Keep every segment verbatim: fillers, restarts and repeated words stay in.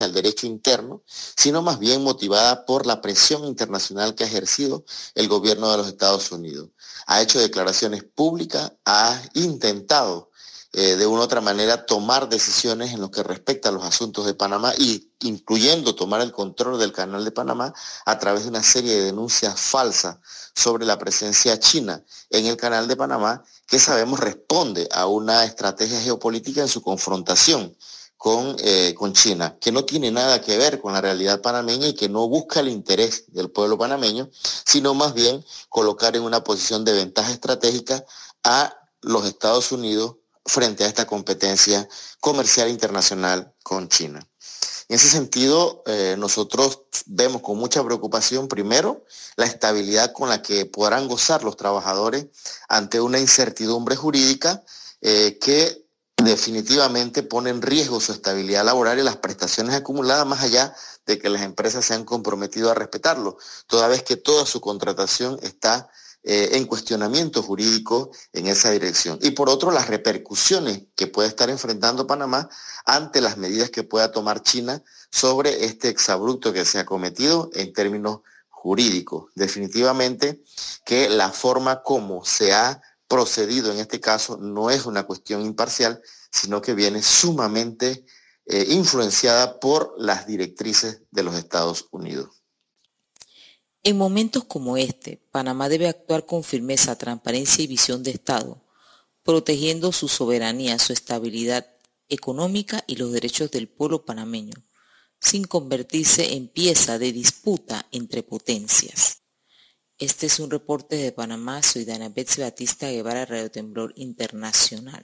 el derecho interno, sino más bien motivada por la presión internacional que ha ejercido el gobierno de los Estados Unidos. Ha hecho declaraciones públicas, ha intentado eh, de una u otra manera tomar decisiones en lo que respecta a los asuntos de Panamá, y incluyendo tomar el control del Canal de Panamá a través de una serie de denuncias falsas sobre la presencia china en el Canal de Panamá, que sabemos responde a una estrategia geopolítica en su confrontación con, eh, con China, que no tiene nada que ver con la realidad panameña y que no busca el interés del pueblo panameño, sino más bien colocar en una posición de ventaja estratégica a los Estados Unidos frente a esta competencia comercial internacional con China. En ese sentido, eh, nosotros vemos con mucha preocupación, primero, la estabilidad con la que podrán gozar los trabajadores ante una incertidumbre jurídica eh, que definitivamente pone en riesgo su estabilidad laboral y las prestaciones acumuladas, más allá de que las empresas se han comprometido a respetarlo, toda vez que toda su contratación está eh, en cuestionamiento jurídico en esa dirección. Y por otro, las repercusiones que puede estar enfrentando Panamá ante las medidas que pueda tomar China sobre este exabrupto que se ha cometido en términos jurídicos. Definitivamente que la forma como se ha procedido en este caso no es una cuestión imparcial, sino que viene sumamente eh, influenciada por las directrices de los Estados Unidos. En momentos como este, Panamá debe actuar con firmeza, transparencia y visión de Estado, protegiendo su soberanía, su estabilidad económica y los derechos del pueblo panameño, sin convertirse en pieza de disputa entre potencias. Este es un reporte de Panamá. Soy Dana Betsy Batista Guevara, Radio Temblor Internacional.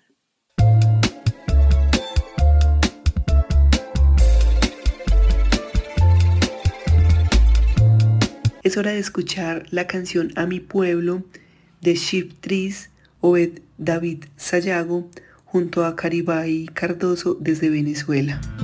Es hora de escuchar la canción A Mi Pueblo de Ship Trees, Obed David Sayago, junto a Caribay Cardoso desde Venezuela.